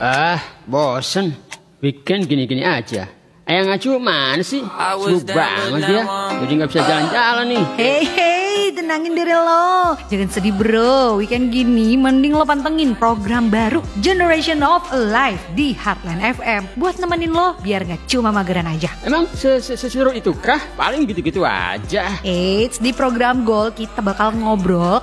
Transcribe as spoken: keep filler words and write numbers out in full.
Ah, bosen. Weekend gini-gini aja. Ayang Acu mana sih? Sibuk banget dia. Jadi gak bisa jalan-jalan nih. Hei, hei, tenangin diri lo. Jangan sedih bro. Weekend gini mending lo pantengin program baru Generation of Life di Heartland F M. Buat nemenin lo biar gak cuma mageran aja. Emang seseru itu kah? Paling gitu-gitu aja. Eits, di program Gold kita bakal ngobrol